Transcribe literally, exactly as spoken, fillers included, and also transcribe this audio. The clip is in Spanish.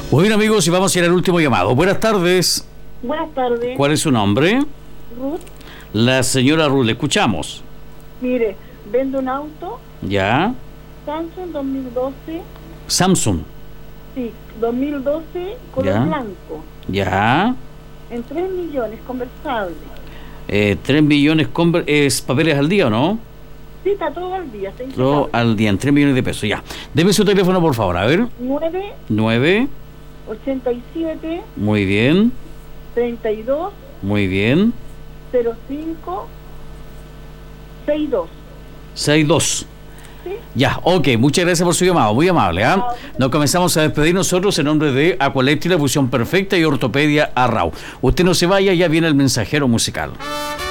Bueno, amigos, y vamos a ir al último llamado. Buenas tardes. Buenas tardes. ¿Cuál es su nombre? Ruth. La señora Ruth, le escuchamos. Mire, vendo un auto. Ya. Samsung dos mil doce. Samsung. Sí, dos mil doce, color Ya. blanco. Ya. En tres millones, conversable. Eh, tres millones con, es papeles al día, ¿o no? Sí, está todo al día. Está Todo impecable. al día, en tres millones de pesos, ya. Deme su teléfono, por favor, a ver. nueve, nueve. ochenta y siete, Muy bien. treinta y dos, Muy bien. cero cinco, sesenta y dos. sesenta y dos. ¿Sí? Ya, ok, muchas gracias por su llamado, muy amable. ¿ah? Nos comenzamos a despedir nosotros en nombre de Aqualectri, la fusión perfecta y ortopedia Arrau. Usted no se vaya, ya viene el mensajero musical.